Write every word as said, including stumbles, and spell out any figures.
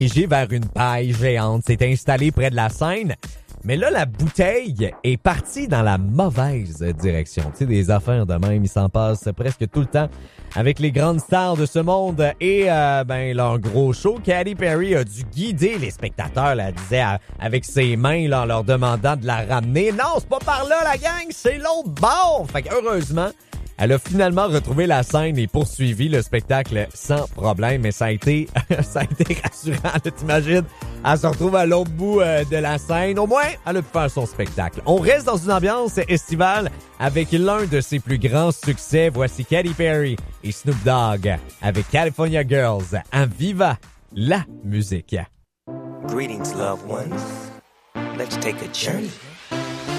dirigé vers une paille géante, s'est installé près de la scène. Mais là, la bouteille est partie dans la mauvaise direction. Tu sais, des affaires de même, il s'en passe presque tout le temps avec les grandes stars de ce monde et euh, ben leur gros show. Katy Perry a dû guider les spectateurs, là, elle disait à, avec ses mains là, en leur demandant de la ramener. Non, c'est pas par là la gang, c'est l'autre bord. Fait qu'heureusement, elle a finalement retrouvé la scène et poursuivi le spectacle sans problème. Mais ça a été, ça a été rassurant, là, t'imagines? Elle se retrouve à l'autre bout euh, de la scène. Au moins, elle a pu faire son spectacle. On reste dans une ambiance estivale avec l'un de ses plus grands succès. Voici Katy Perry et Snoop Dogg avec California Girls. En viva la musique. Greetings, loved ones. Let's take a journey.